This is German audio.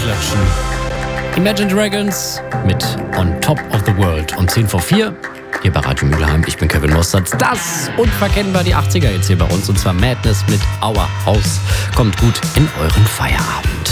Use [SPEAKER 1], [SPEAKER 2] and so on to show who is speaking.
[SPEAKER 1] klatschen. Imagine Dragons mit On Top of the World um 10 vor 4. Hier bei Radio Mülheim. Ich bin Kevin Mostert. Das unverkennbar die 80er jetzt hier bei uns. Und zwar Madness mit Our House. Kommt gut in euren Feierabend.